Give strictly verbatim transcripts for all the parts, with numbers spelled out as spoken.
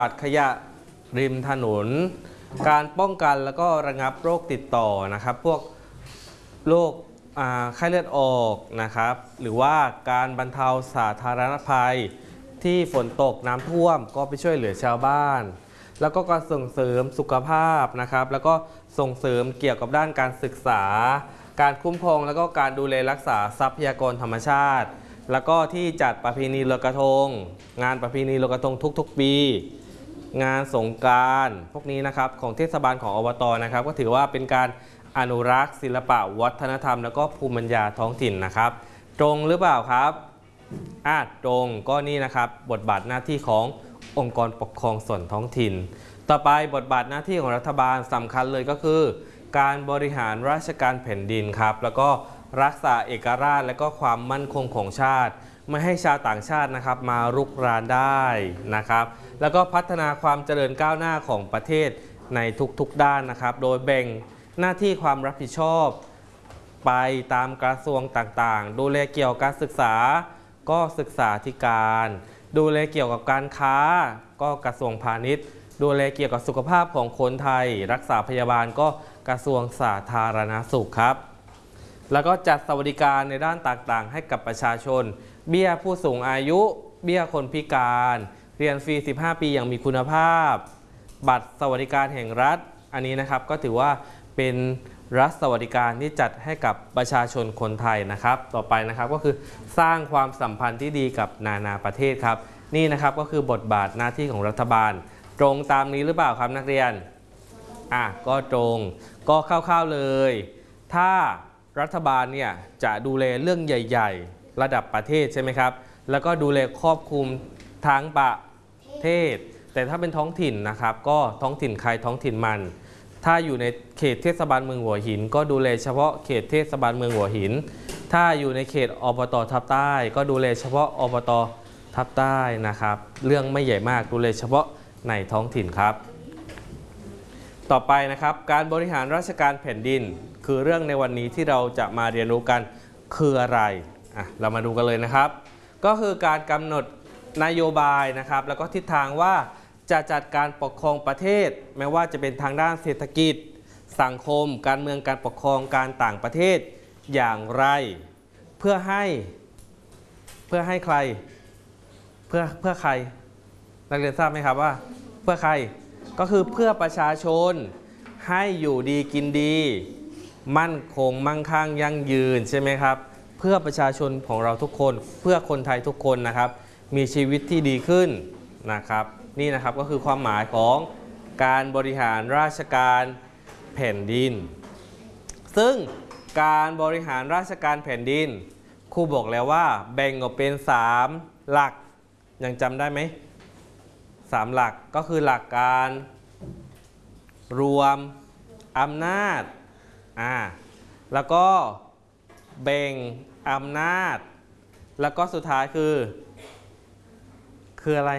ปัดขยะริมถนนการป้องกันแล้วก็ระงับโรคติดต่อนะครับพวกโรคไข้เลือดออกนะครับหรือว่าการบรรเทาสาธารณภัยที่ฝนตกน้ำท่วมก็ไปช่วยเหลือชาวบ้านแล้วก็การส่งเสริมสุขภาพนะครับแล้วก็ส่งเสริมเกี่ยวกับด้านการศึกษาการคุ้มครองแล้วก็การดูแลรักษาทรัพยากรธรรมชาติแล้วก็ที่จัดประเพณีลอยกระทงงานประเพณีลอยกระทงทุกๆปีงานสงกรานต์พวกนี้นะครับของเทศบาลของอบต.นะครับก็ถือว่าเป็นการอนุรักษ์ศิลปะวัฒนธรรมแล้วก็ภูมิปัญญาท้องถิ่นนะครับตรงหรือเปล่าครับอ่ะตรงก็นี่นะครับบทบาทหน้าที่ขององค์กรปกครองส่วนท้องถิ่นต่อไปบทบาทหน้าที่ของรัฐบาลสำคัญเลยก็คือการบริหารราชการแผ่นดินครับแล้วก็รักษาเอกราชและก็ความมั่นคงของชาติไม่ให้ชาวต่างชาตินะครับมารุกรานได้นะครับแล้วก็พัฒนาความเจริญก้าวหน้าของประเทศในทุกๆด้านนะครับโดยแบ่งหน้าที่ความรับผิดชอบไปตามกระทรวงต่างๆดูแลเกี่ยวกับการศึกษาก็ศึกษาธิการดูแลเกี่ยวกับการค้าก็กระทรวงพาณิชย์ดูแลเกี่ยวกับสุขภาพของคนไทยรักษาพยาบาลก็กระทรวงสาธารณสุขครับแล้วก็จัดสวัสดิการในด้านต่างๆให้กับประชาชนเบี้ยผู้สูงอายุเบี้ยคนพิการเรียนฟรีสิบห้าปีอย่างมีคุณภาพบัตรสวัสดิการแห่งรัฐอันนี้นะครับก็ถือว่าเป็นรัฐสวัสดิการที่จัดให้กับประชาชนคนไทยนะครับต่อไปนะครับก็คือสร้างความสัมพันธ์ที่ดีกับนานาประเทศครับนี่นะครับก็คือบทบาทหน้าที่ของรัฐบาลตรงตามนี้หรือเปล่าครับนักเรียนอ่ะก็ตรงก็คร่าวๆเลยถ้ารัฐบาลเนี่ยจะดูแลเรื่องใหญ่ๆระดับประเทศใช่ไหมครับแล้วก็ดูแลครอบคลุมทั้งประเทศแต่ถ้าเป็นท้องถิ่นนะครับก็ท้องถิ่นใครท้องถิ่นมันถ้าอยู่ในเขตเทศบาลเมืองหัวหินก็ดูแลเฉพาะเขตเทศบาลเมืองหัวหินถ้าอยู่ในเขตอบต.ทับใต้ก็ดูแลเฉพาะอบต.ทับใต้นะครับเรื่องไม่ใหญ่มากดูแลเฉพาะในท้องถิ่นครับต่อไปนะครับการบริหารราชการแผ่นดินคือเรื่องในวันนี้ที่เราจะมาเรียนรู้กันคืออะไรอ่ะเรามาดูกันเลยนะครับก็คือการกำหนดนโยบายนะครับแล้วก็ทิศทางว่าจะจัดการปกครองประเทศไม่ว่าจะเป็นทางด้านเศรษฐกิจสังคมการเมืองการปกครองการต่างประเทศอย่างไรเพื่อให้เพื่อให้ใครเพื่อเพื่อใครนักเรียนทราบไหมครับว่าเพื่อใครก็คือเพื่อประชาชนให้อยู่ดีกินดีมั่นคงมั่งคั่งยั่งยืนใช่ไหมครับเพื่อประชาชนของเราทุกคนเพื่อคนไทยทุกคนนะครับมีชีวิตที่ดีขึ้นนะครับนี่นะครับก็คือความหมายของการบริหารราชการแผ่นดินซึ่งการบริหารราชการแผ่นดินครูบอกแล้วว่าแบ่งออกเป็นสามหลักยังจำได้ไหมสามหลักก็คือหลักการรวมอำนาจอ่าแล้วก็แบ่งอำนาจแล้วก็สุดท้ายคือคืออะไร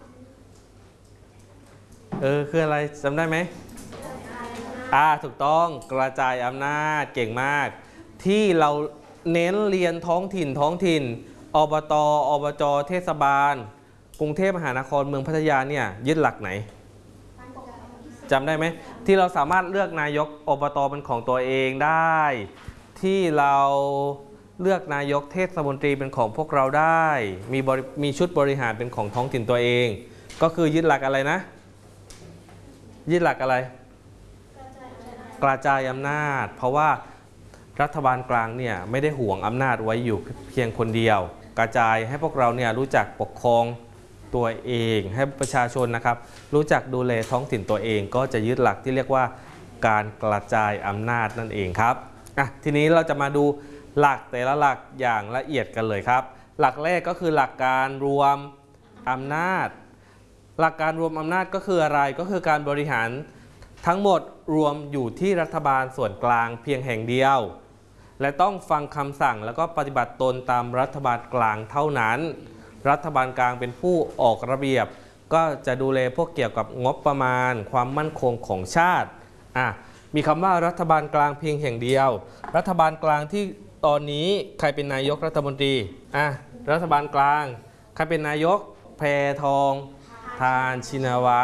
เออคืออะไรจำได้ไหมอ่าถูกต้องกระจายอำนาจเก่งมากที่เราเน้นเรียนท้องถิ่นท้องถิ่นอบต.อบจ.เทศบาลกรุงเทพมหานครเมืองพัทยาเนี่ยยึดหลักไหนจำได้ไหมที่เราสามารถเลือกนายกอบต.เป็นของตัวเองได้ที่เราเลือกนายกเทศมนตรีเป็นของพวกเราได้มีมีชุดบริหารเป็นของท้องถิ่นตัวเองก็คือยึดหลักอะไรนะยึดหลักอะไรกระจายอำนาจเพราะว่ารัฐบาลกลางเนี่ยไม่ได้ห่วงอำนาจไว้อยู่เพียงคนเดียวกระจายให้พวกเราเนี่ยรู้จักปกครองตัวเองให้ประชาชนนะครับรู้จักดูแลท้องถิ่นตัวเองก็จะยึดหลักที่เรียกว่าการกระจายอำนาจนั่นเองครับอ่ะทีนี้เราจะมาดูหลักแต่ละหลักอย่างละเอียดกันเลยครับหลักแรกก็คือหลักการรวมอำนาจหลักการรวมอำนาจก็คืออะไรก็คือการบริหารทั้งหมดรวมอยู่ที่รัฐบาลส่วนกลางเพียงแห่งเดียวและต้องฟังคำสั่งแล้วก็ปฏิบัติตนตามรัฐบาลกลางเท่านั้นรัฐบาลกลางเป็นผู้ออกระเบียบก็จะดูแลพวกเกี่ยวกับงบประมาณความมั่นคงของชาติอ่ะมีคำว่ารัฐบาลกลางเพียงแห่งเดียวรัฐบาลกลางที่ตอนนี้ใครเป็นนายกรัฐมนตรีอ่ะรัฐบาลกลางใครเป็นนายกแพทองธารชินวัตร